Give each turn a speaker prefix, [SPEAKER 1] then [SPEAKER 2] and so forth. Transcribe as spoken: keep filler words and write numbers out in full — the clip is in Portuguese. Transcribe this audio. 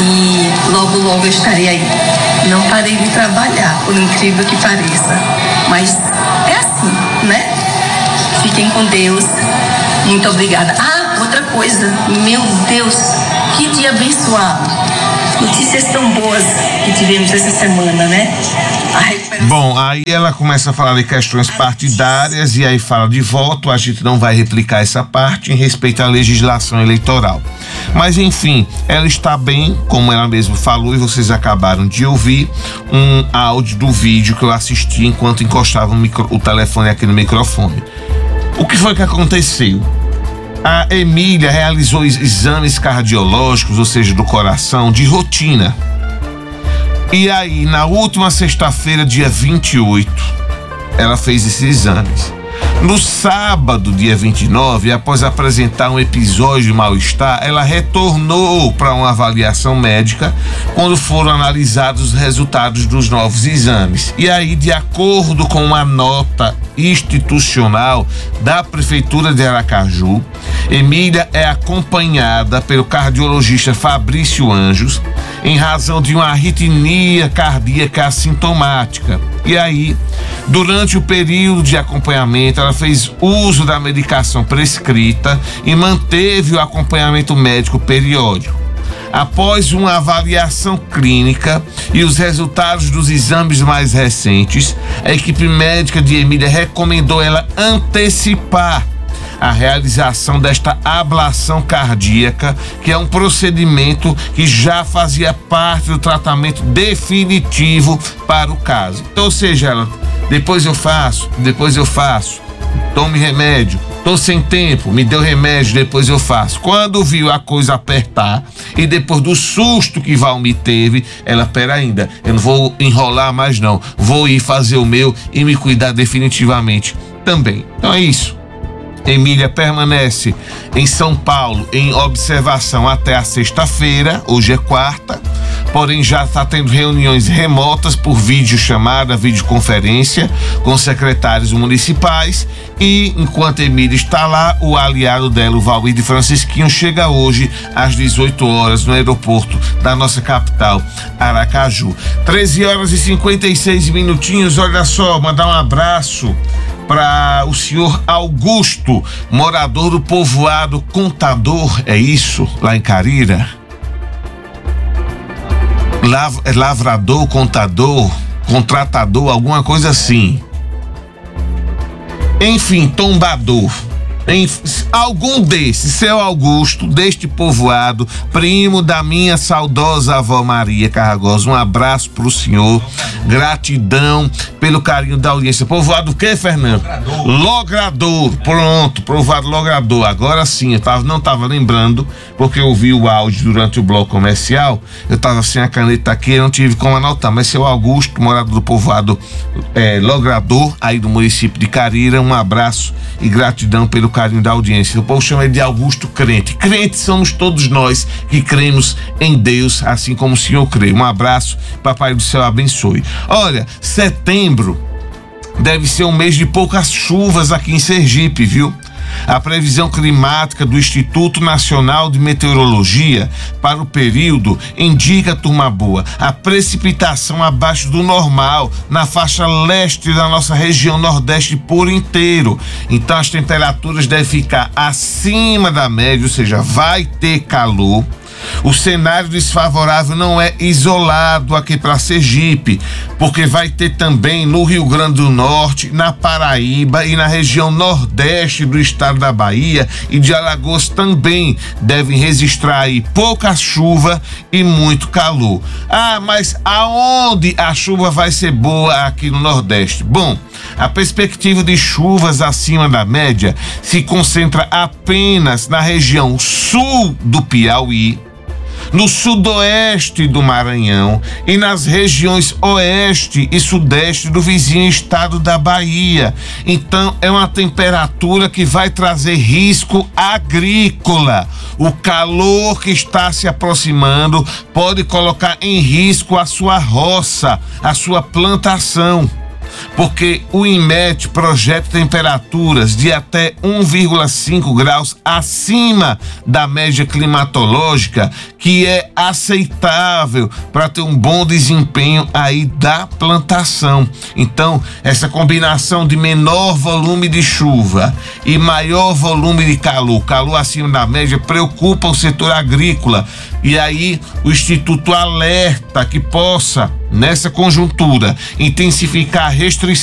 [SPEAKER 1] e logo, logo eu estarei aí. Não parei de trabalhar, por incrível que pareça, mas é assim, né? Fiquem com Deus. Muito obrigada. Ah, outra coisa, meu Deus, que dia abençoado. Notícias tão boas que tivemos essa semana, né?
[SPEAKER 2] Bom, aí ela começa a falar de questões partidárias e aí fala de voto. A gente não vai replicar essa parte em respeito à legislação eleitoral. Mas enfim, ela está bem, como ela mesma falou, e vocês acabaram de ouvir um áudio do vídeo que eu assisti enquanto encostava o, micro, o telefone aqui no microfone. O que foi que aconteceu? A Emília realizou exames cardiológicos, ou seja, do coração, de rotina. E aí, na última sexta-feira, dia vinte e oito, ela fez esses exames. No sábado, dia vinte e nove, após apresentar um episódio de mal-estar, ela retornou para uma avaliação médica quando foram analisados os resultados dos novos exames. E aí, de acordo com uma nota institucional da Prefeitura de Aracaju, Emília é acompanhada pelo cardiologista Fabrício Anjos em razão de uma arritmia cardíaca assintomática. E aí, durante o período de acompanhamento, ela fez uso da medicação prescrita e manteve o acompanhamento médico periódico. Após uma avaliação clínica e os resultados dos exames mais recentes, a equipe médica de Emília recomendou ela antecipar a realização desta ablação cardíaca, que é um procedimento que já fazia parte do tratamento definitivo para o caso. Então, ou seja, ela, depois eu faço, depois eu faço, tome remédio, tô sem tempo, me deu remédio, depois eu faço. Quando viu a coisa apertar e depois do susto que Valmir teve, ela, pera ainda, eu não vou enrolar mais não, vou ir fazer o meu e me cuidar definitivamente também. Então é isso. Emília permanece em São Paulo em observação até a sexta-feira, hoje é quarta, porém já está tendo reuniões remotas por videochamada, videoconferência com secretários municipais e, enquanto Emília está lá, o aliado dela, o Valmir de Francisquinho, chega hoje às dezoito horas no aeroporto da nossa capital, Aracaju. treze horas e cinquenta e seis minutinhos, olha só, mandar um abraço para o senhor Augusto, morador do povoado Contador, é isso? Lá em Carira? Lav, lavrador, contador, contratador, alguma coisa assim. Enfim, tombador. Em, algum desses, seu Augusto, deste povoado, primo da minha saudosa avó Maria Carragosa, um abraço pro senhor, gratidão pelo carinho da audiência. Povoado o quê, Fernando? Logrador. Logrador, pronto, povoado Logrador, agora sim, eu tava, não tava lembrando, porque eu ouvi o áudio durante o bloco comercial, eu tava sem a caneta aqui, eu não tive como anotar, mas seu Augusto, morador do povoado é, Logrador, aí do município de Carira, um abraço e gratidão pelo carinho da audiência. O povo chama ele de Augusto Crente. Crentes somos todos nós que cremos em Deus, assim como o senhor crê. Um abraço, Papai do Céu abençoe. Olha, setembro deve ser um mês de poucas chuvas aqui em Sergipe, viu? A previsão climática do Instituto Nacional de Meteorologia para o período indica, turma boa, a precipitação abaixo do normal na faixa leste da nossa região nordeste por inteiro. Então as temperaturas devem ficar acima da média, ou seja, vai ter calor. O cenário desfavorável não é isolado aqui para Sergipe, porque vai ter também no Rio Grande do Norte, na Paraíba e na região nordeste do estado da Bahia e de Alagoas também devem registrar aí pouca chuva e muito calor. Ah, mas aonde a chuva vai ser boa aqui no Nordeste? Bom, a perspectiva de chuvas acima da média se concentra apenas na região sul do Piauí, no sudoeste do Maranhão e nas regiões oeste e sudeste do vizinho estado da Bahia. Então é uma temperatura que vai trazer risco agrícola. O calor que está se aproximando pode colocar em risco a sua roça, a sua plantação. porque o INMET projeta temperaturas de até um vírgula cinco graus acima da média climatológica, que é aceitável para ter um bom desempenho aí da plantação. Então, essa combinação de menor volume de chuva e maior volume de calor, calor acima da média, preocupa o setor agrícola. E aí o Instituto alerta que possa, nessa conjuntura, intensificar a restrição